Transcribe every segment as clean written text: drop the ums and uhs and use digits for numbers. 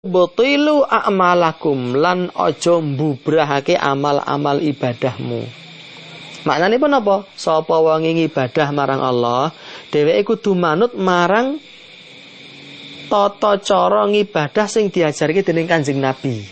butilu a'malakum lan aja mbubrahake amal-amal ibadahmu. Maknane pun apa? Sapa wong ibadah marang Allah, dheweke kudu manut marang tata cara ngibadah sing diajarke dening Kanjeng Nabi.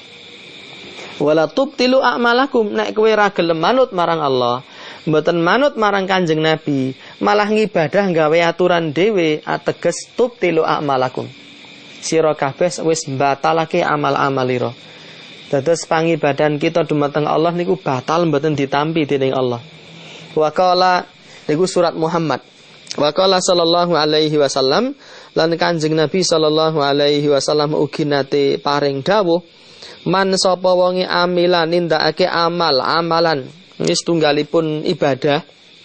Wala tubtilu a'malakum, nek kowe ra gelem manut marang Allah, mboten manut marang Kanjeng Nabi, malah ngibadah gawe aturan dhewe, ateges tubtilu a'malakum. Sira kabeh wis batalake amal-amalira. Dados pangibadan kita dumateng Allah niku batal mboten ditampi dening Allah. Wa qala niku surat Muhammad. Wa qala sallallahu alaihi wasallam, lan Kanjeng Nabi sallallahu alaihi wasallam ugi nate paring dawuh, man sapa wonge amilan nindakake amalan wis tunggalipun ibadah.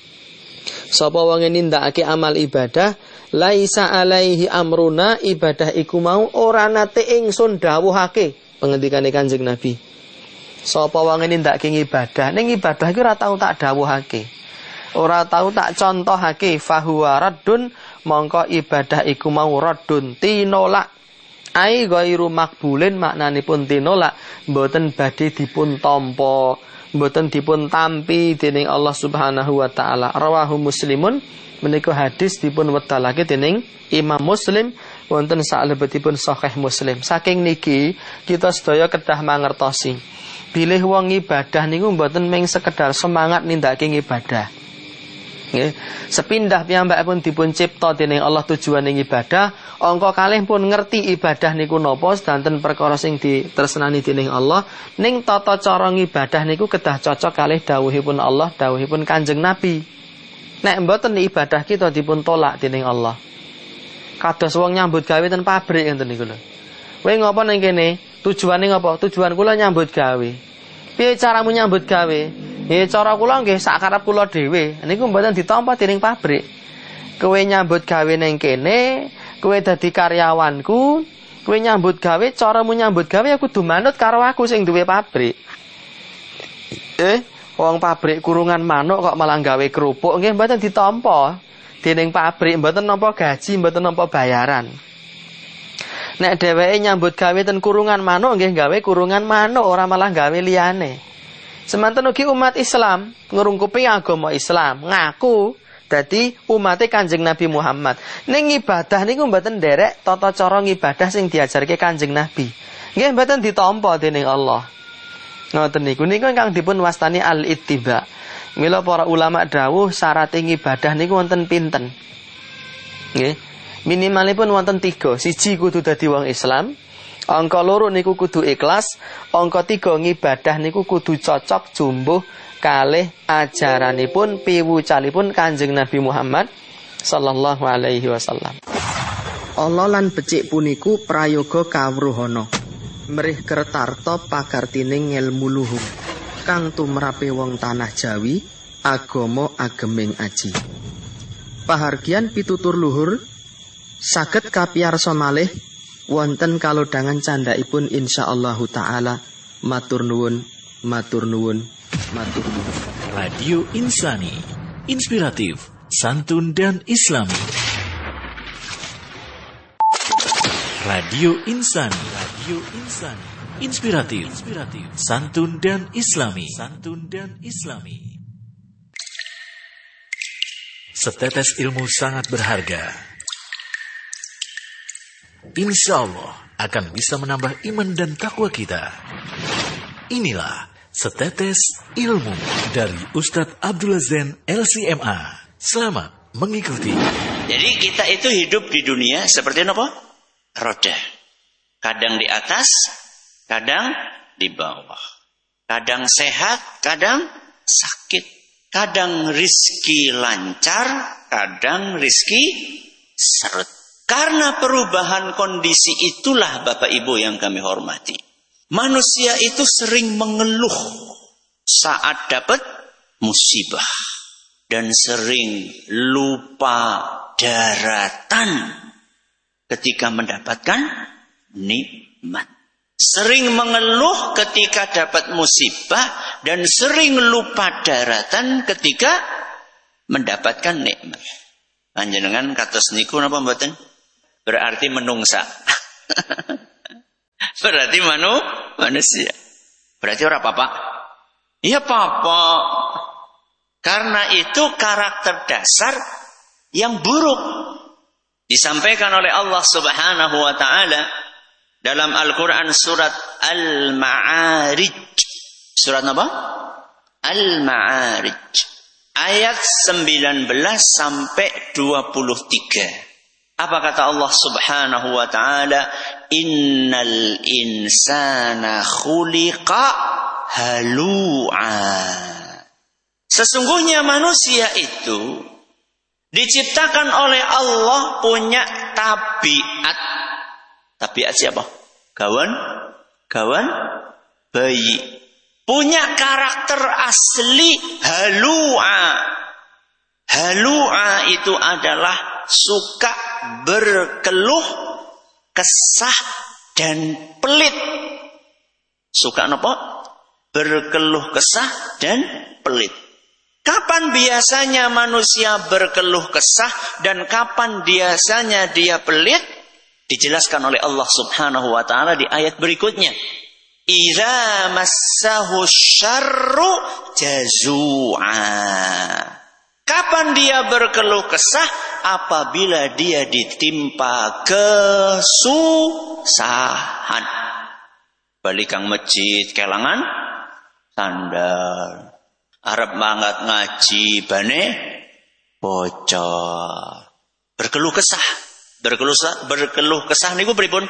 Sapa wonge nindakake amal ibadah, laisa alaihi amruna, ibadah iku mau ora nate ingsun dawuhake. Pengendikane Kanjeng Nabi. Sapa wonge nindakake ibadah, ning ibadah iku ora tau tak dawuhake. Ora tau tak contohake, fahuwa raddun, mongko ibadah iku mau raddun, tinolak. Ai ghairu makbulin, maknanipun tinolak, mboten badhe dipun tampa, mboten dipun tampi dening Allah Subhanahu wa taala. Rawahu Muslimun, menika hadis dipun wedalake dening Imam Muslim wonten salebetipun Sahih Muslim. Saking niki kita sedaya kedah mangertosi, bilih wong ibadah niku mboten mung sekedar semangat nindakake ibadah. Nggih, sepindah piyambakipun dipun cipta dening Allah tujuan ing ibadah, angka kalih pun ngerti ibadah niku napa sedanten perkara sing ditresnani dening Allah, ning tata cara ngibadah niku kedah cocok kalih dawuhipun Allah, dawuhipun Kanjeng Nabi. Nek mboten ibadah kita dipun tolak dening Allah. Kados wong nyambut gawe ten pabrik ngoten niku lho. Kowe ngopo ning kene? Tujuane ngopo? Tujuan kula nyambut gawe. Piye caramu nyambut gawe? Ya cara kula nggih sak karep kula dhewe. Niku mboten ditampa dening pabrik. Kowe nyambut gawe ning kene, kowe dadi karyawanku, kowe nyambut gawe, caramu nyambut gawe aku kudu manut karo aku sing duwe pabrik. Wong pabrik kurungan manuk kok malah gawe kerupuk, nggih mboten ditampa dening pabrik, mboten nampa gaji, mboten nampa bayaran. Nek dheweke nyambut gawe ten kurungan manuk, nggih gawe kurungan manuk, ora malah gawe liyane. Semanten ugi umat Islam ngrungkupi agama Islam, ngaku dadi umate Kanjeng Nabi Muhammad. Ning ibadah niku mboten nderek tata cara ngibadah sing diajarke Kanjeng Nabi. Nggih mboten ditampa dening Allah. Ngoten niku ingkang dipun wastani al-ittiba. Mila para ulama dawuh syarat ibadah niku wonten pinten? Nggih. Minimalipun wonten 3. Siji kudu dadi wong Islam. Angka 2 niku kudu ikhlas, angka 3 ngibadah niku kudu cocok jumbuh kalih ajaranipun piwucalipun Kanjeng Nabi Muhammad sallallahu alaihi wasallam. Allah lan becik puniku prayoga kawruhana. Mrih kertarta pakartining ngelmu luhur kang tumrape wong tanah Jawi, agama ageming aji. Pahargyan pitutur luhur saged kapiyarsa malih wonten kalodhangan candhaipun insyaallahu taala. Matur nuwun, matur nuwun, matur nuwun. Radio Insani, inspiratif, santun dan islami. Radio Insani, Radio Insani, inspiratif, santun dan islami, santun dan islami. Setetes ilmu sangat berharga. Insya Allah akan bisa menambah iman dan takwa kita. Inilah Setetes Ilmu dari Ustadz Abdullah Zain LCMA. Selamat mengikuti. Jadi kita itu hidup di dunia seperti apa? Roda. Kadang di atas, kadang di bawah. Kadang sehat, kadang sakit. Kadang rizki lancar, kadang rizki seret. Karena perubahan kondisi itulah Bapak Ibu yang kami hormati. Manusia itu sering mengeluh saat dapat musibah. Dan sering lupa daratan ketika mendapatkan nikmat. Sering mengeluh ketika dapat musibah. Dan sering lupa daratan ketika mendapatkan nikmat. Panjenengan kados niku napa mboten? Berarti menungsa. Berarti manusia. Berarti orang apa? Iya apa? Karena itu karakter dasar yang buruk. Disampaikan oleh Allah Subhanahu wa taala dalam Al-Qur'an surat Al-Ma'arij. Surat apa? Al-Ma'arij. Ayat 19 sampai 23. Apa kata Allah Subhanahu wa taala? Innal insana khuliqa halu'a. Sesungguhnya manusia itu diciptakan oleh Allah punya tabiat. Tabiat siapa? Kawan bayi. Punya karakter asli halu'a. Halu'a itu adalah suka berkeluh kesah dan pelit. Suka apa? Berkeluh kesah dan pelit. Kapan biasanya manusia berkeluh kesah dan kapan biasanya dia pelit? Dijelaskan oleh Allah Subhanahu wa taala di ayat berikutnya. Idza massahu syarru jazua. Kapan dia berkeluh kesah? Apabila dia ditimpa kesusahan. Balik kang masjid kelangan sandal. Arab mangkat ngaji bane bocor. Berkeluh kesah niku pripun?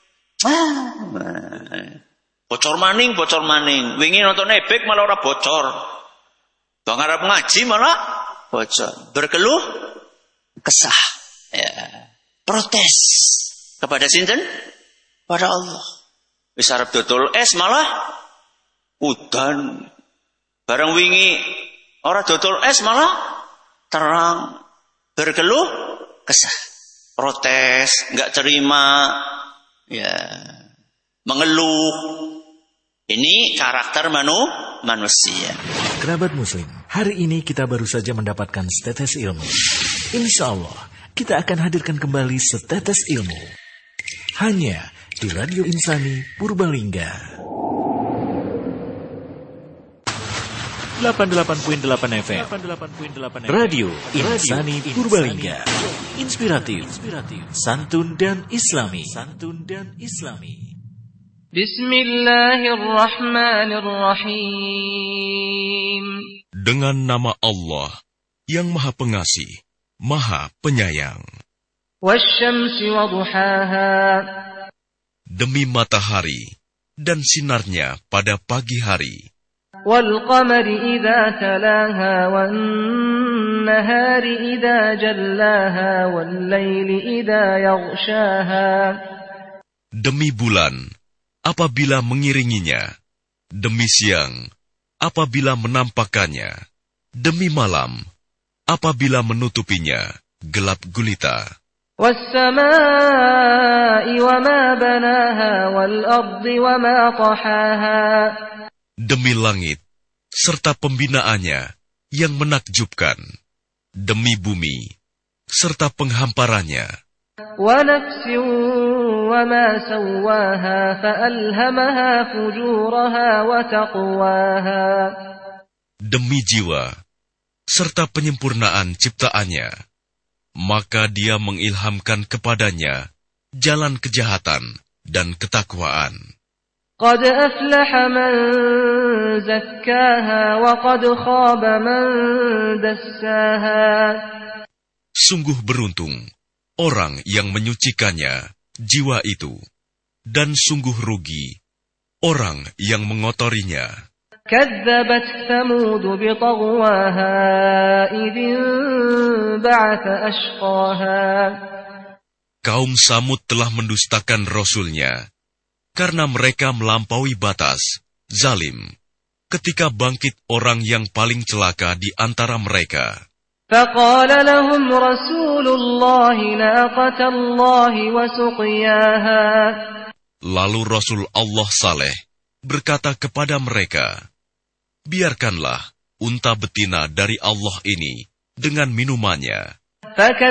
Bocor maning. Wingi nonton ebek malah ora bocor. Bang Arab ngaji malah bocor. Berkeluh kesah. Ya. Protes kepada sinten? Pada Allah. Wis arep dodol es malah udan. Barang wingi ora dodol es malah terang. Berkeluh kesah. Protes, enggak terima. Ya. Mengeluh. Ini karakter manusia. Kerabat Muslim, hari ini kita baru saja mendapatkan setetes ilmu. Insya Allah, kita akan hadirkan kembali setetes ilmu. Hanya di Radio Insani Purbalingga. 88.8 FM. Radio Insani Purbalingga. Inspiratif, santun dan islami. Bismillahirrahmanirrahim. Dengan nama Allah yang Maha Pengasih, Maha Penyayang. Wasyamsi wa duhaha. Demi matahari dan sinarnya pada pagi hari. Wal qamari idza talaha wan nahari idza jallaha wal laili idza yaghshaha. Demi bulan apabila mengiringinya, demi siang apabila menampakkannya, demi malam apabila menutupinya gelap gulita. Was-samaa'i wa ma banaha wal ardi wa ma tahaha. Demi langit serta pembinaannya yang menakjubkan, demi bumi serta penghamparannya. Wa nafsin wa ma sawwaha fa'alhamaha fujuraha wa taqwaha. Demi jiwa serta penyempurnaan ciptaannya, maka dia mengilhamkan kepadanya jalan kejahatan dan ketakwaan. Qad aflaha man zakkaha wa qad khaba man dassaha. Sungguh beruntung orang yang menyucikannya, jiwa itu, dan sungguh rugi orang yang mengotorinya. Kadzabat Thamud bi taghwaha idin ba'atha ashqaha. Kaum Samud telah mendustakan Rasulnya karena mereka melampaui batas, zalim, ketika bangkit orang yang paling celaka di antara mereka. Faqala lahum Rasulullah naqata Allah wa suqiyaha. Lalu Rasul Allah Saleh berkata kepada mereka, biarkanlah unta betina dari Allah ini dengan minumannya.